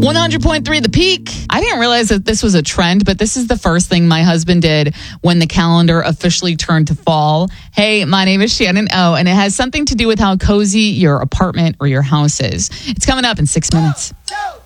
100.3 The Peak. I didn't realize that this was a trend, but this is the first thing my husband did when the calendar officially turned to fall. Hey, my name is Shannon O, and it has something to do with how cozy your apartment or your house is. It's coming up in 6 minutes.